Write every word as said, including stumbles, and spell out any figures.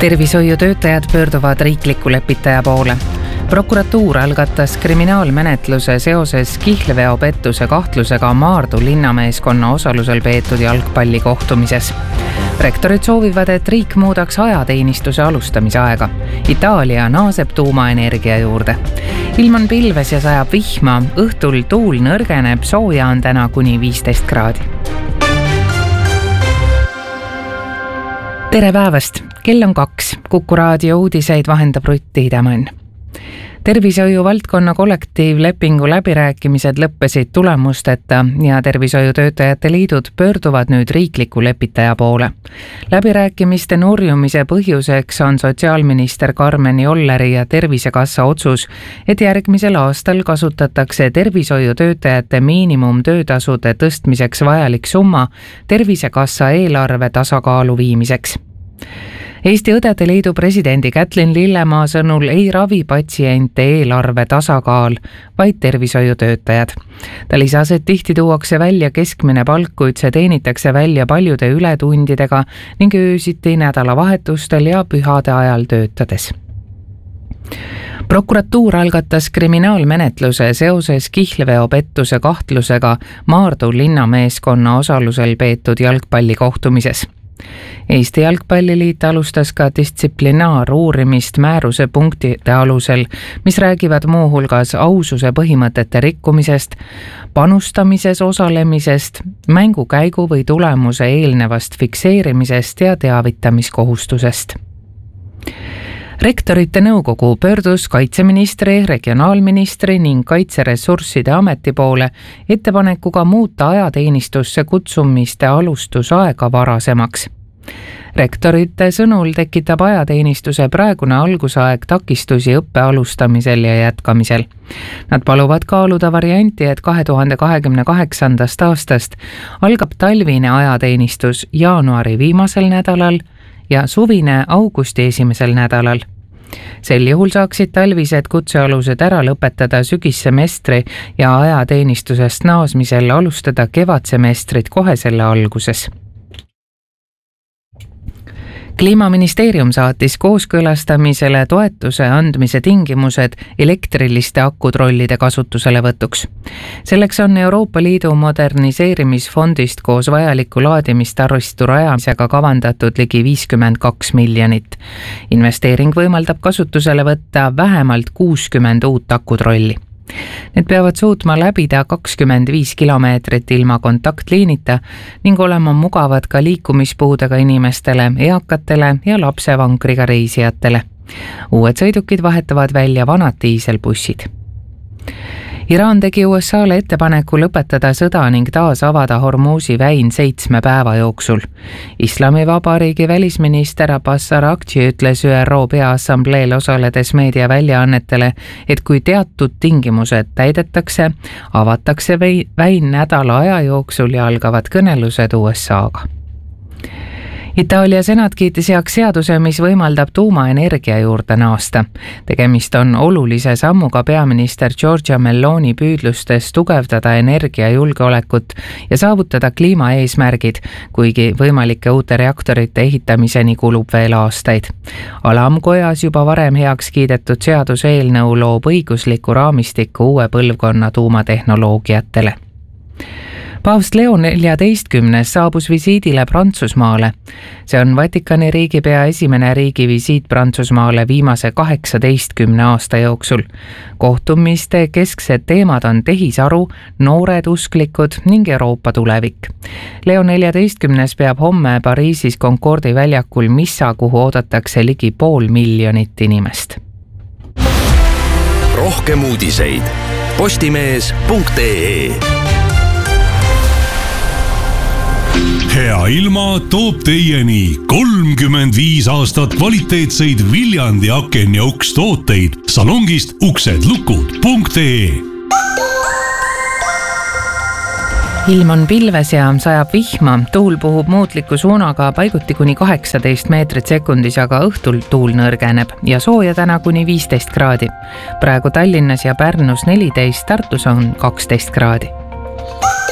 Tervishoiutöötajad pöörduvad riikliku lepitaja poole. Prokuratuur algatas kriminaalmenetluse seoses kihlveopettuse kahtlusega Maardu linnameeskonna osalusel peetud jalgpallikohtumises. Rektorid soovivad, et riik muudaks ajateenistuse alustamise aega. Itaalia naaseb tuumaenergia juurde. Ilm on pilves ja sajab vihma, õhtul tuul nõrgeneb, sooja on täna kuni viisteist kraadi. Tere päevast! Kell on kaks. Kuku raadio uudiseid vahendab Rutt Tiidemann. Tervishoiu valdkonna kollektiivlepingu läbirääkimised lõppesid tulemusteta ja tervishoiutöötajate liidud pöörduvad nüüd riikliku lepitaja poole. Läbirääkimiste nurjumise põhjuseks on sotsiaalminister Karmen Jolleri ja Tervisekassa otsus, et järgmisel aastal kasutatakse tervishoiutöötajate miinimumtöötasude tõstmiseks vajalik summa Tervisekassa eelarve tasakaalu viimiseks. Eesti Õdede Liidu presidendi Kätlin Lillemaa sõnul ei ravi patsiente eelarve tasakaal, vaid tervishoiutöötajad. Ta lisas, et tihti tuuakse välja keskmine palk, kuid see teenitakse välja paljude ületundidega ning öösiti, nädalavahetustel ja pühade ajal töötades. Prokuratuur algatas kriminaalmenetluse seoses kihlveopettuse kahtlusega Maardu linnameeskonna osalusel peetud jalgpallikohtumises. Eesti Jalgpalliliit alustas ka distsiplinaaruurimist määruse punktide alusel, mis räägivad muu hulgas aususe põhimõtete rikkumisest, panustamises osalemisest, mängukäigu või tulemuse eelnevast fikseerimisest ja teavitamiskohustusest. Rektorite nõukogu pöördus kaitseministri, regionaalministri ning kaitseressursside ameti poole ettepanekuga muuta ajateenistusse kutsumiste alustusaega varasemaks. Rektorite sõnul tekitab ajateenistuse praegune algusaeg takistusi õppe alustamisel ja jätkamisel. Nad paluvad kaaluda varianti, et kahe tuhande kahekümne kaheksandast aastast algab talvine ajateenistus jaanuari viimasel nädalal ja suvine augusti esimesel nädalal. Sel juhul saaksid talvised kutsealused ära lõpetada sügissemestri ja ajateenistusest naasmisel alustada kevadsemestrit kohe selle alguses. Kliimaministeerium saatis kooskõlastamisele toetuse andmise tingimused elektriliste akutrollide kasutuselevõtuks. Selleks on Euroopa Liidu moderniseerimisfondist koos vajaliku laadimistaristu rajamisega kavandatud ligi viiskümmend kaks miljonit. Investeering võimaldab kasutusele võtta vähemalt kuuskümmend uut akutrolli. Need peavad suutma läbida kakskümmend viis kilomeetrit ilma kontaktliinita ning olema mugavad ka liikumispuudega inimestele, eakatele ja lapsevankriga reisijatele. Uued sõidukid vahetavad välja vanad diiselbussid. Iraan tegi U S A-le ettepaneku lõpetada sõda ning taas avada Hormuzi väin seitsme päeva jooksul. Islamivabariigi välisminister Abbas Araghchi ütles Ü R O Peaassambleel osaledes meediaväljaannetele, et kui teatud tingimused täidetakse, avatakse väin nädala aja jooksul ja algavad kõnelused U S A-ga. Itaalia senat kiitis heaks seaduse, mis võimaldab tuumaenergia juurde naasta. Tegemist on olulise sammuga peaminister Giorgia Meloni püüdlustes tugevdada energiajulgeolekut ja saavutada kliimaeesmärgid, kuigi võimalike uute reaktorite ehitamiseni kulub veel aastaid. Alamkojas juba varem heaks kiidetud seaduseelnõu loob õigusliku raamistiku uue põlvkonna tuumatehnoloogiatele. Paavst Leo neljateistkümnes saabus visiidile Prantsusmaale. See on Vatikani riigipea esimene riigivisiit Prantsusmaale viimase kaheksateistkümne aasta jooksul. Kohtumiste kesksed teemad on tehisaru, noored usklikud ning Euroopa tulevik. Leo neljateistkümnes peab homme Pariisis Concordi väljakul missa, kuhu oodatakse ligi pool miljonit inimest. Rohkem uudiseid postimees punkt ee. Hea ilma toob teieni kolmkümmend viis aastat kvaliteetseid Viljandi aken ja uks tooteid salongist uksedlukud punkt ee. Ilm on pilves ja sajab vihma, tuul puhub muutliku suunaga paiguti kuni kaheksateist meetrit sekundis, aga õhtul tuul nõrgeneb ja sooja täna kuni viisteist kraadi. Praegu Tallinnas ja Pärnus neliteist, Tartus on kaksteist kraadi.